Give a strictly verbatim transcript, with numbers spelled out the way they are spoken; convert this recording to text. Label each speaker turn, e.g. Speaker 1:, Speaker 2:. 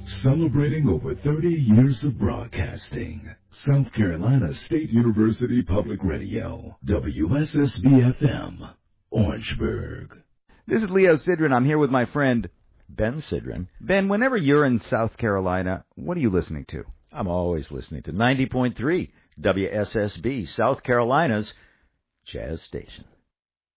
Speaker 1: Celebrating over thirty years of broadcasting. South Carolina State University Public Radio, W S S B F M, Orangeburg.
Speaker 2: This is Leo Sidran. I'm here with my friend
Speaker 3: Ben Sidran.
Speaker 2: Ben. Whenever you're in South Carolina, what are you listening to?
Speaker 3: I'm always listening to ninety point three W S S B, South Carolina's Jazz Station.